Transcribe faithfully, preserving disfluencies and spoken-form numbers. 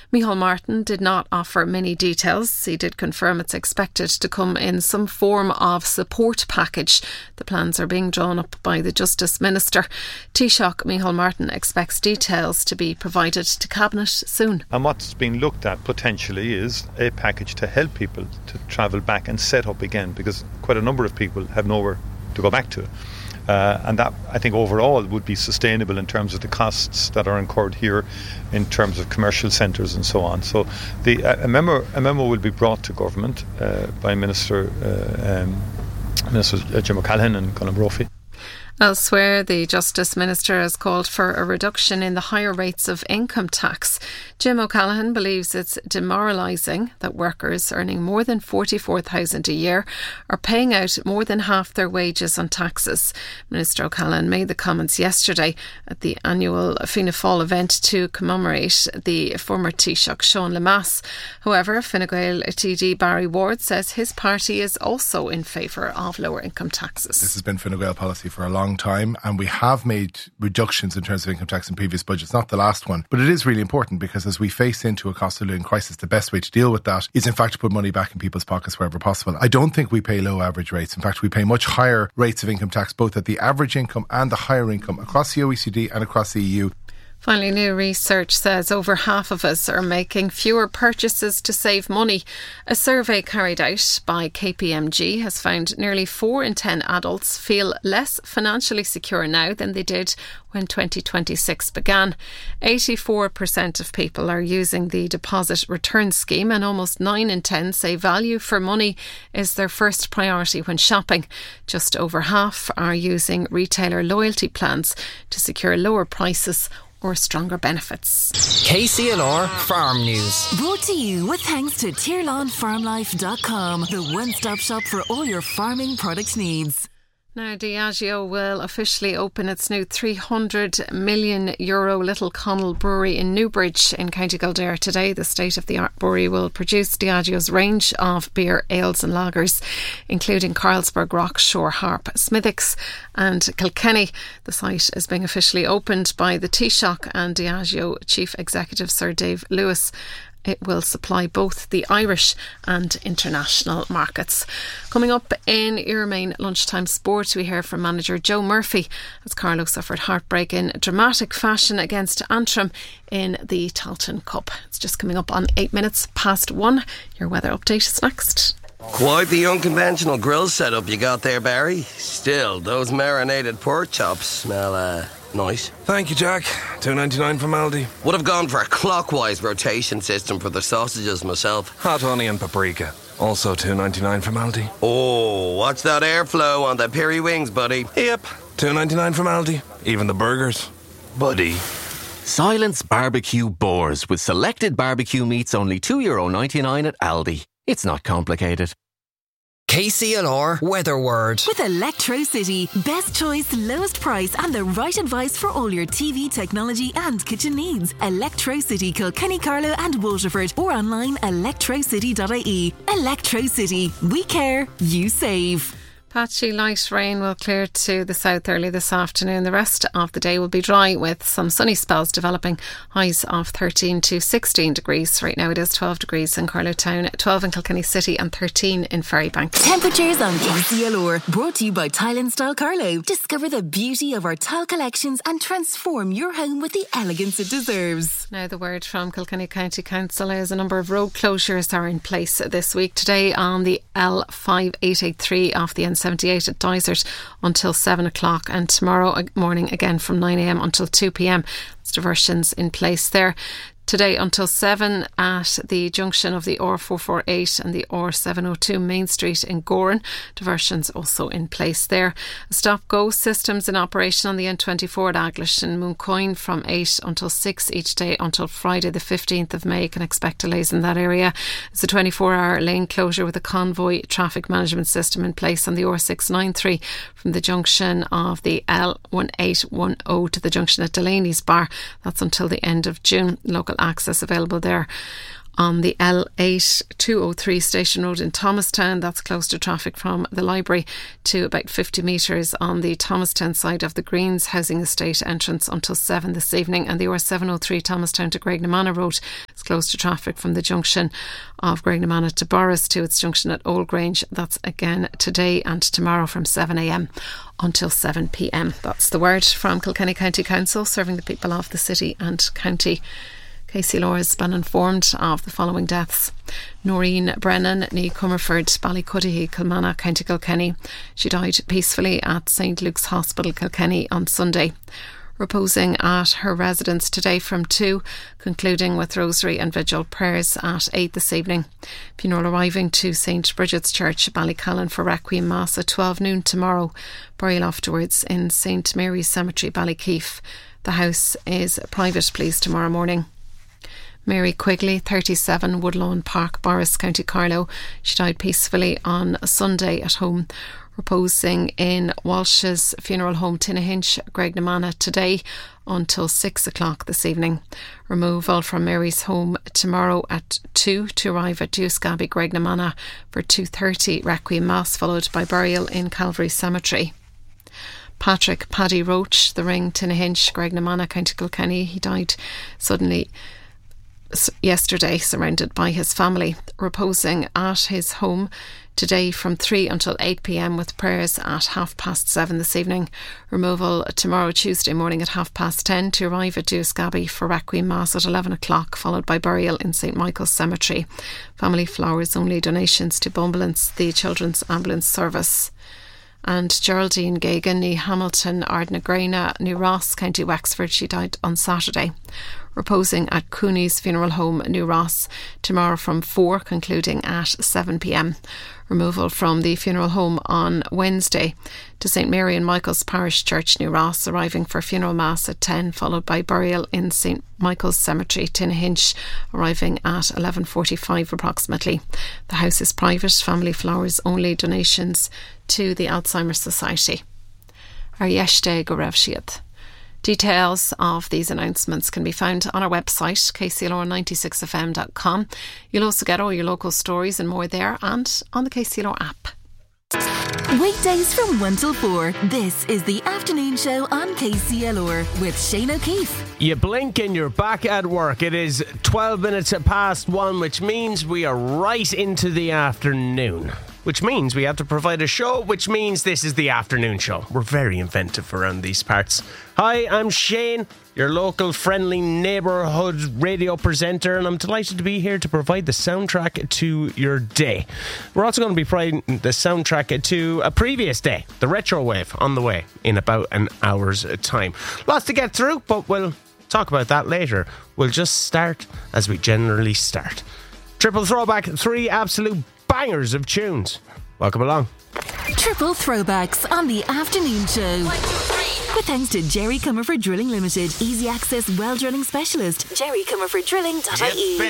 Micheál Martin did not offer many details. He did confirm it's expected to come in some form of support package. The plans are being drawn up by the Justice Minister. Taoiseach Micheál Martin expects details to be provided to Cabinet soon. And what's being looked at potentially is a package to help people to travel back and set up again, because quite a number of people have nowhere to go back to. Uh, and that, I think, overall would be sustainable in terms of the costs that are incurred here in terms of commercial centres and so on. So the, a, memo, a memo will be brought to government uh, by Minister, uh, um, Minister Jim O'Callaghan and Colin Brophy. Elsewhere, the Justice Minister has called for a reduction in the higher rates of income tax. Jim O'Callaghan believes it's demoralising that workers earning more than forty-four thousand dollars a year are paying out more than half their wages on taxes. Minister O'Callaghan made the comments yesterday at the annual Fianna Fáil event to commemorate the former Taoiseach Sean Lemass. However, Fine Gael T D Barry Ward says his party is also in favour of lower income taxes. This has been Fine Gael policy for a long time, and we have made reductions in terms of income tax in previous budgets, not the last one, but it is really important, because as we face into a cost of living crisis, the best way to deal with that is in fact to put money back in people's pockets wherever possible. I don't think we pay low average rates. In fact, we pay much higher rates of income tax, both at the average income and the higher income across the O E C D and across the E U. Finally, new research says over half of us are making fewer purchases to save money. A survey carried out by K P M G has found nearly four in ten adults feel less financially secure now than they did when twenty twenty-six began. eighty-four percent of people are using the deposit return scheme, and almost nine in ten say value for money is their first priority when shopping. Just over half are using retailer loyalty plans to secure lower prices or stronger benefits. K C L R Farm News. Brought to you with thanks to tier lawn farm life dot com, the one-stop shop for all your farming product needs. Now, Diageo will officially open its new three hundred million euro Little Connell brewery in Newbridge in County Kildare today. The state-of-the-art brewery will produce Diageo's range of beer, ales and lagers, including Carlsberg, Rockshore, Harp, Smithwick's and Kilkenny. The site is being officially opened by the Taoiseach and Diageo Chief Executive Sir Dave Lewis. It will supply both the Irish and international markets. Coming up in your main lunchtime sport, we hear from manager Joe Murphy as Carlow suffered heartbreak in dramatic fashion against Antrim in the Tailteann Cup. It's just coming up on eight minutes past one. Your weather update is next. Quite the unconventional grill setup you got there, Barry. Still, those marinated pork chops smell uh, nice. Thank you, Jack. two ninety-nine from Aldi. Would have gone for a clockwise rotation system for the sausages myself. Hot honey and paprika. Also two ninety-nine from Aldi. Oh, watch that airflow on the peri wings, buddy. Yep, two ninety-nine from Aldi. Even the burgers. Buddy. Silence Barbecue Boars with selected barbecue meats only two euro ninety-nine at Aldi. It's not complicated. K C L R Weather Word. With Electrocity, best choice, lowest price and the right advice for all your T V, technology and kitchen needs. Electrocity, Kilkenny, Carlow and Waterford, or online electrocity dot I E. Electrocity. We care, you save. Patchy light rain will clear to the south early this afternoon. The rest of the day will be dry with some sunny spells developing. Highs of thirteen to sixteen degrees. Right now it is twelve degrees in Carlow Town, twelve in Kilkenny City and thirteen in Ferrybank. Temperatures on K C L R. Brought to you by Tile and Style Carlow. Discover the beauty of our tile collections and transform your home with the elegance it deserves. Now the word from Kilkenny County Council is a number of road closures are in place this week. Today on the L five eight eight three off the N seventy-eight at Dysart until seven o'clock, and tomorrow morning again from nine a m until two p m. There's diversions in place there. Today until seven at the junction of the R four forty-eight and the R seven oh two Main Street in Goran. Diversions also in place there. Stop-go systems in operation on the N twenty-four at Aglish and Mooncoin from eight until six each day until Friday the fifteenth of May. Can expect delays in that area. It's a twenty-four hour lane closure with a convoy traffic management system in place on the R six ninety-three from the junction of the L one eight one oh to the junction at Delaney's Bar. That's until the end of June. Local access available there. On the L eight two oh three Station Road in Thomastown, that's close to traffic from the library to about fifty metres on the Thomastown side of the Greens Housing Estate entrance until seven this evening. And the R seven oh three Thomastown to Graignamanagh Road is close to traffic from the junction of Graignamanagh to Borris to its junction at Old Grange. That's again today and tomorrow from seven a m until seven p m. That's the word from Kilkenny County Council, serving the people of the city and county. K C L R has been informed of the following deaths. Noreen Brennan, ní Comerford, Ballycuddihy, Kilmanagh, County Kilkenny. She died peacefully at Saint Luke's Hospital, Kilkenny on Sunday. Reposing at her residence today from two, concluding with rosary and vigil prayers at eight this evening. Funeral arriving to Saint Bridget's Church, Ballycallan for Requiem Mass at twelve noon tomorrow. Burial afterwards in Saint Mary's Cemetery, Ballykeefe. The house is private, please, tomorrow morning. Mary Quigley, thirty-seven, Woodlawn Park, Borris, County Carlow. She died peacefully on Sunday at home, reposing in Walsh's funeral home, Tinnahinch, Graignamanagh, today until six o'clock this evening. Removal from Mary's home tomorrow at two to arrive at Dewscabby, Graignamanagh for two thirty Requiem Mass, followed by burial in Calvary Cemetery. Patrick Paddy Roach, The Ring, Tinnahinch, Graignamanagh, County Kilkenny. He died suddenly yesterday, surrounded by his family, reposing at his home today from three until eight p m with prayers at half past seven this evening. Removal tomorrow, Tuesday morning at half past ten to arrive at Dewscabby for Requiem Mass at eleven o'clock, followed by burial in Saint Michael's Cemetery. Family flowers only, donations to Bumbulance, the Children's Ambulance Service. And Geraldine Gagan, ní Hamilton, Ardnagrena, New Ross, County Wexford. She died on Saturday. Reposing at Cooney's Funeral Home, New Ross, tomorrow from four, concluding at seven p m. Removal from the funeral home on Wednesday to Saint Mary and Michael's Parish Church, New Ross, arriving for funeral mass at ten, followed by burial in Saint Michael's Cemetery, Tinnahinch, arriving at eleven forty-five approximately. The house is private, family flowers only, donations to the Alzheimer's Society. Ar yeiste go raibh siad. Details of these announcements can be found on our website, k c l r ninety-six f m dot com. You'll also get all your local stories and more there, and on the K C L R app. Weekdays from one till four, this is the afternoon show on K C L R with Shane O'Keefe. You blink and you're back at work. It is twelve minutes past one, which means we are right into the afternoon. Which means we have to provide a show, which means this is the afternoon show. We're very inventive around these parts. Hi, I'm Shane, your local friendly neighbourhood radio presenter, and I'm delighted to be here to provide the soundtrack to your day. We're also going to be providing the soundtrack to a previous day, the Retro Wave, on the way in about an hour's time. Lots to get through, but we'll talk about that later. We'll just start as we generally start. Triple throwback, three absolute bangers of tunes. Welcome along. Triple throwbacks on the afternoon show. One, two, three. With thanks to Jerry Comerford Drilling Limited, easy access well drilling specialist, jerry comerford drilling dot I E.